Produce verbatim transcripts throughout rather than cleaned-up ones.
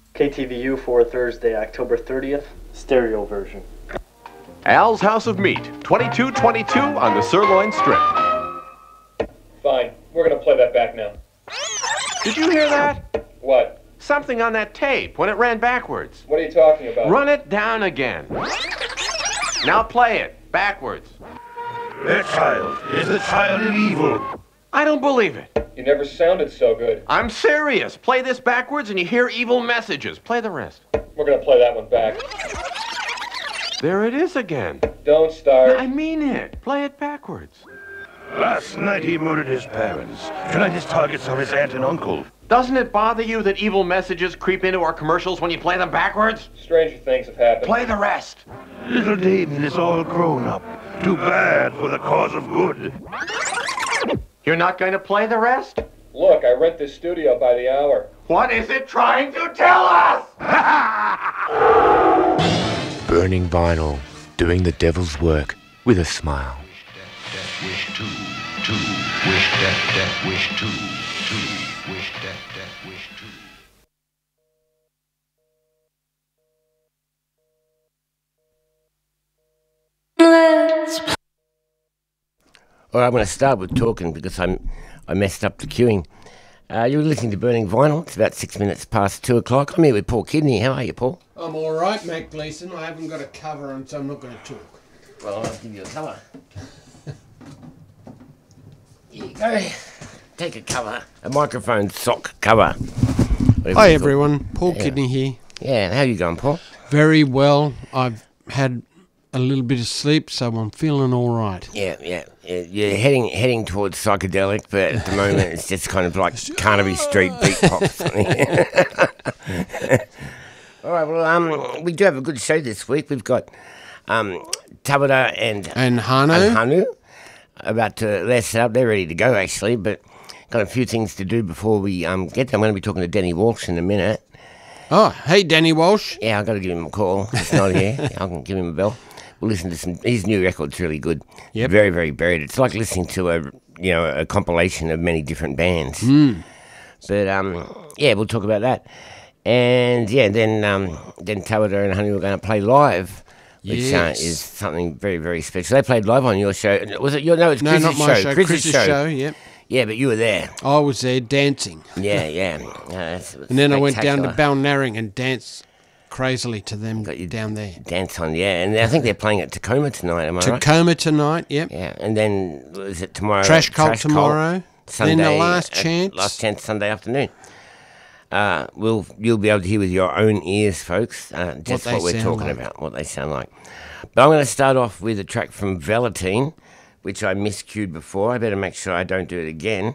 K T V U for Thursday, October thirtieth, stereo version. Al's House of Meat, twenty-two twenty-two on the Sirloin Strip. Fine. We're going to play that back now. Did you hear that? What? Something on that tape when it ran backwards. What are you talking about? Run it down again. Now play it, backwards. That child is the child of evil. I don't believe it. You never sounded so good. I'm serious. Play this backwards and you hear evil messages. Play the rest. We're going to play that one back. There it is again. Don't start. I mean it. Play it backwards. Last night he murdered his parents. Tonight his targets are his aunt and uncle. Doesn't it bother you that evil messages creep into our commercials when you play them backwards? Stranger things have happened. Play the rest. Little Damien is all grown up. Too bad for the cause of good. You're not going to play the rest? Look, I rent this studio by the hour. What is it trying to tell us? Burning vinyl, doing the devil's work with a smile. Wish to, to, wish that, that, wish to, to, wish that, that, wish to. All right, I'm going to start with talking because I'm, I messed up the queuing. Uh, you're listening to Burning Vinyl. It's about six minutes past two o'clock. I'm here with Paul Kidney. How are you, Paul? I'm all right, Mac Gleason. I haven't got a cover on, so I'm not going to talk. Well, I'll give you a cover. Here you go. Take a cover. A microphone sock cover. Whatever Hi, it's everyone. called. Paul Yeah. Kidney here. Yeah, how you going, Paul? Very well. I've had a little bit of sleep, so I'm feeling all right. Yeah, yeah. yeah you're heading heading towards psychedelic, but at the moment it's just kind of like Carnaby Street beat pop. All right, well, um, we do have a good show this week. We've got um, Tabata and, And Hanu. and Hanu about to let us up. They're ready to go, actually, but got a few things to do before we um, get there. I'm going to be talking to Danny Walsh in a minute. Oh, hey, Danny Walsh. Yeah, I've got to give him a call. He's not here. I can give him a bell. We'll listen to some. His new record's really good. Yep. Very, very buried. It's like listening to a you know a compilation of many different bands. Mm. But um, yeah, we'll talk about that. And yeah, then um, then Tabata and Honey were going to play live, which Yes. uh, is something very, very special. They played live on your show. Was it your? No, it's No, Chris's not my show. Chris's, Chris's show. show, yep. Yeah, but you were there. I was there dancing. Yeah, yeah. Uh, that's- And then I went down to spectacular. Balnarring and danced crazily to them Got you down there. Dance on, yeah. And I think they're playing at Tacoma tonight, am I right? Tacoma tonight, yep. Yeah, and then is it tomorrow? Trash Cult tomorrow. Sunday, Then the Last uh, Chance. Last chance Sunday afternoon. Uh, we'll you'll be able to hear with your own ears, folks, uh, just they what, we're sound talking like. about, what they sound like. But I'm going to start off with a track from Velveteen, which I miscued before. I better make sure I don't do it again.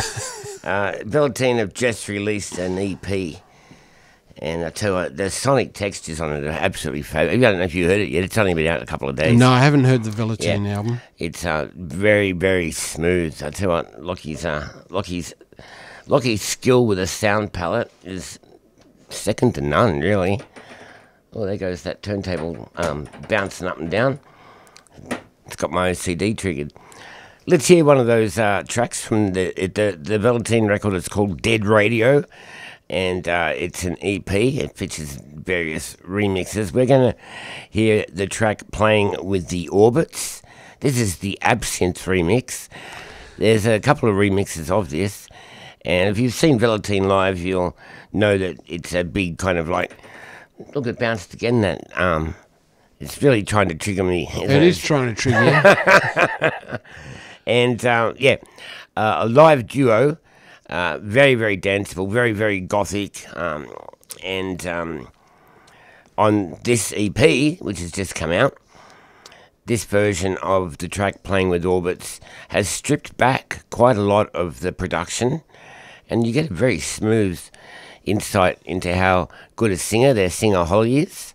uh, Velveteen have just released an E P. And I tell you what, the sonic textures on it are absolutely fabulous. I don't know if you heard it yet. It's only been out a couple of days. No, I haven't heard the Velveteen Yeah. album. It's uh, very, very smooth. I tell you what, Lockie's, uh, Lockie's, Lockie's skill with a sound palette is second to none, really. Oh, there goes that turntable um, bouncing up and down. It's got my O C D triggered. Let's hear one of those uh, tracks from the, it, the the Velveteen record. It's called Dead Radio, and uh, it's an E P. It features various remixes. We're going to hear the track Playing with the Orbits. This is the Absinthe remix. There's a couple of remixes of this, and if you've seen Velveteen live, you'll know that it's a big kind of like, look, it bounced again. That um, it's really trying to trigger me. It is trying to trigger you. And uh, yeah, uh, a live duo, uh, very, very danceable, very, very gothic. Um, and um, on this E P, which has just come out, this version of the track Playing with Orbits has stripped back quite a lot of the production, and you get a very smooth insight into how good a singer their singer Holly is,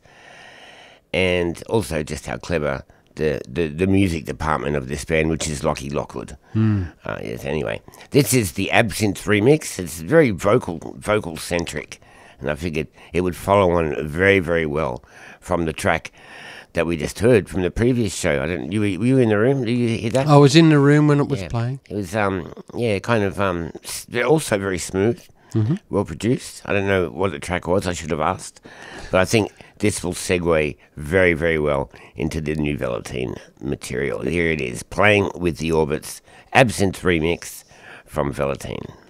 and also just how clever the, the, the music department of this band, which is Lockie Lockwood. Hmm. Uh, yes, anyway. This is the Absinthe remix. It's very vocal vocal centric, and I figured it would follow on very, very well from the track that we just heard from the previous show. I don't. You were, were you in the room? Did you hear that? I was in the room when it was Yeah. playing. It was um yeah, kind of um s- also very smooth. Mm-hmm. Well produced. I don't know what the track was. I should have asked, but I think this will segue very, very well into the new Velveteen material. Here it is, Playing with the Orbits, Absinthe remix from Velveteen.